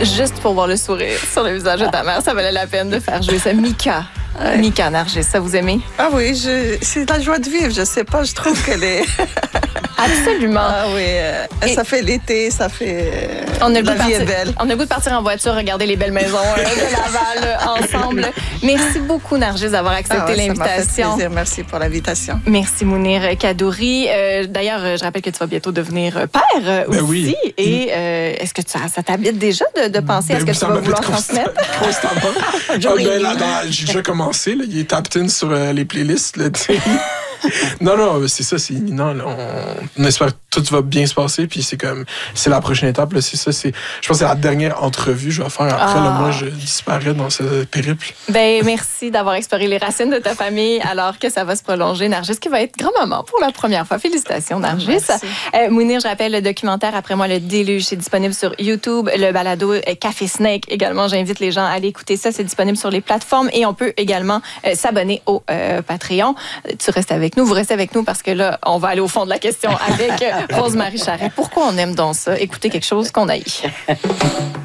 Juste pour voir le sourire sur le visage de ta mère, ça valait la peine de faire jouer ça. Mika. Ouais. Mika Nargis, ça vous aimez? Ah oui, c'est la joie de vivre, je sais pas, je trouve qu'elle est... Absolument. Ah oui, ça fait l'été, ça fait... La vie est belle. On a le goût de partir en voiture, regarder les belles maisons de Laval ensemble. Merci beaucoup, Nargis, d'avoir accepté l'invitation. Ça m'a fait plaisir. Merci pour l'invitation. Merci, Mounir Kadouri. D'ailleurs, je rappelle que tu vas bientôt devenir père aussi. Oui. Et est-ce que ça t'habite déjà de penser à ce que tu vas vouloir transmettre? Constamment. J'ai déjà commencé. Là, il est tapped in sur les playlists. Là, non, c'est ça, c'est imminent. Là. On espère que tout va bien se passer, puis c'est la prochaine étape. Là, c'est ça, je pense que c'est la dernière entrevue que je vais faire. Après, là, moi, je disparais dans ce périple. Ben, merci d'avoir exploré les racines de ta famille alors que ça va se prolonger. Nargis qui va être grand-maman pour la première fois. Félicitations, Nargis. Mounir, je rappelle, le documentaire Après moi, le déluge, c'est disponible sur YouTube. Le balado Café Snake également. J'invite les gens à aller écouter ça. C'est disponible sur les plateformes et on peut également s'abonner au Patreon. Tu restes avec nous, vous restez avec nous parce que là, on va aller au fond de la question avec Rose-Marie Charret. Pourquoi on aime donc ça? Écouter quelque chose qu'on haït.